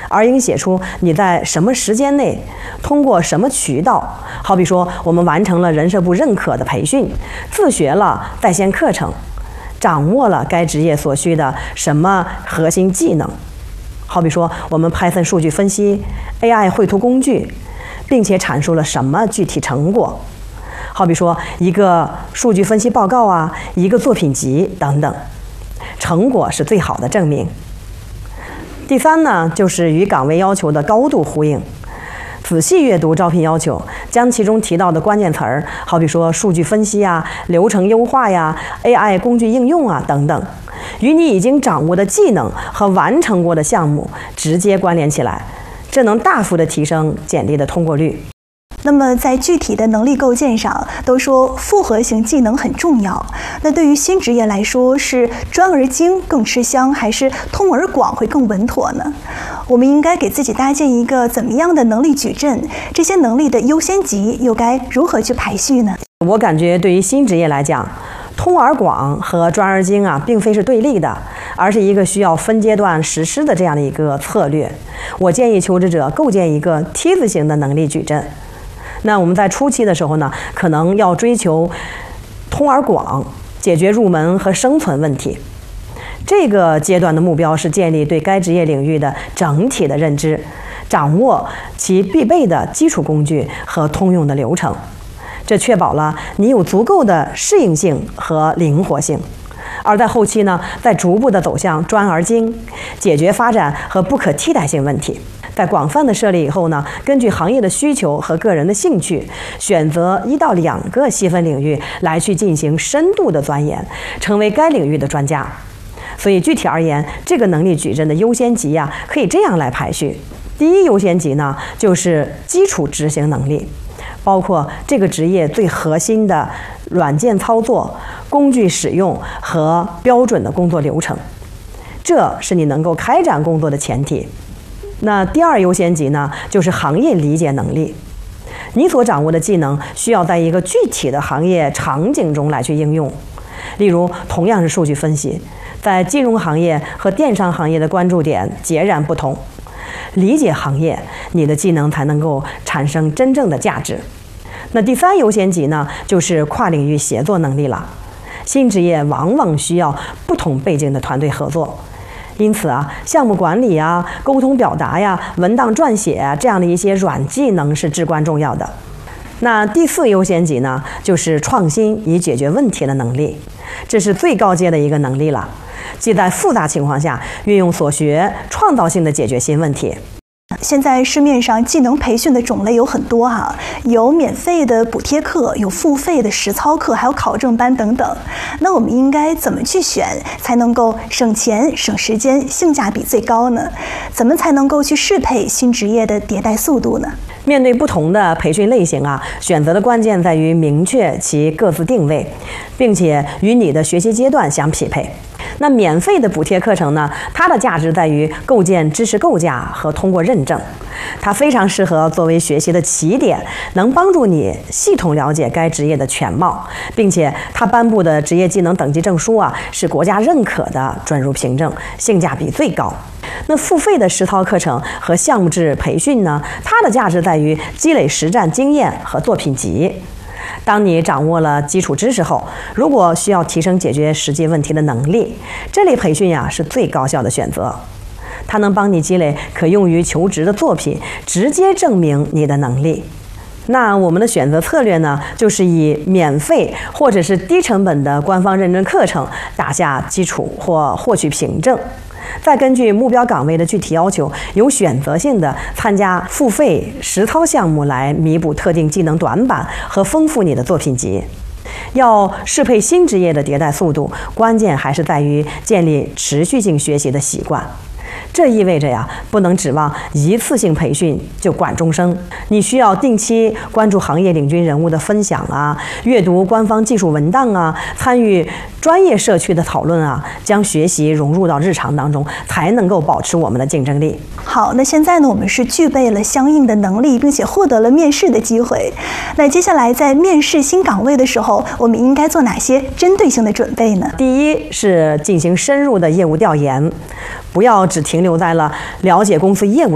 而应写出你在什么时间内，通过什么渠道，好比说我们完成了人社部认可的培训，自学了在线课程，掌握了该职业所需的什么核心技能，好比说我们 Python 数据分析、AI 绘图工具，并且阐述了什么具体成果，好比说一个数据分析报告啊，一个作品集等等，成果是最好的证明。第三呢，就是与岗位要求的高度呼应，仔细阅读招聘要求，将其中提到的关键词儿，好比说数据分析啊、流程优化呀、AI 工具应用啊等等，与你已经掌握的技能和完成过的项目直接关联起来，这能大幅的提升简历的通过率。 那么在具体的能力构建上，都说复合型技能很重要。那对于新职业来说，是专而精更吃香，还是通而广会更稳妥呢？我们应该给自己搭建一个怎么样的能力矩阵？这些能力的优先级又该如何去排序呢？ 我感觉对于新职业来讲，通而广和专而精啊，并非是对立的，而是一个需要分阶段实施的这样的一个策略。我建议求职者构建一个梯子型的能力矩阵。那我们在初期的时候呢，可能要追求通而广，解决入门和生存问题。这个阶段的目标是建立对该职业领域的整体的认知，掌握其必备的基础工具和通用的流程，这确保了你有足够的适应性和灵活性。而在后期呢，再逐步的走向专而精，解决发展和不可替代性问题。在广泛的设立以后呢，根据行业的需求和个人的兴趣，选择1到2个细分领域来去进行深度的钻研，成为该领域的专家。所以具体而言，这个能力矩阵的优先级呀，可以这样来排序。第一优先级呢，就是基础执行能力，包括这个职业最核心的软件操作、工具使用和标准的工作流程，这是你能够开展工作的前提。那第二优先级呢，就是行业理解能力。你所掌握的技能需要在一个具体的行业场景中来去应用。例如，同样是数据分析，在金融行业和电商行业的关注点截然不同。理解行业，你的技能才能够产生真正的价值。那第三优先级呢，就是跨领域协作能力了。新职业往往需要不同背景的团队合作。因此啊，项目管理啊、沟通表达呀、文档撰写啊，这样的一些软技能是至关重要的。那第四优先级呢，就是创新以解决问题的能力，这是最高阶的一个能力了，即在复杂情况下运用所学，创造性的解决新问题。 现在市面上技能培训的种类有很多哈，有免费的补贴课，有付费的实操课，还有考证班等等。那我们应该怎么去选，才能够省钱、省时间、性价比最高呢？怎么才能够去适配新职业的迭代速度呢？ 面对不同的培训类型啊，选择的关键在于明确其各自定位，并且与你的学习阶段相匹配。那免费的补贴课程呢，它的价值在于构建知识构架和通过认证，它非常适合作为学习的起点，能帮助你系统了解该职业的全貌，并且它颁布的职业技能等级证书啊，是国家认可的准入凭证，性价比最高。那付费的实操课程和项目制培训呢，它的价值在于积累实战经验和作品集。当你掌握了基础知识后，如果需要提升解决实际问题的能力，这类培训呀是最高效的选择。它能帮你积累可用于求职的作品，直接证明你的能力。那我们的选择策略呢，就是以免费或者是低成本的官方认证课程打下基础或获取凭证，再根据目标岗位的具体要求，有选择性的参加付费实操项目来弥补特定技能短板和丰富你的作品集。要适配新职业的迭代速度，关键还是在于建立持续性学习的习惯。这意味着呀，不能指望一次性培训就管终生。你需要定期关注行业领军人物的分享啊，阅读官方技术文档啊，参与专业社区的讨论啊，将学习融入到日常当中，才能够保持我们的竞争力。 好，那现在呢，我们是具备了相应的能力，并且获得了面试的机会。那接下来在面试新岗位的时候，我们应该做哪些针对性的准备呢？ 第一是进行深入的业务调研，不要只停留在了了解公司业务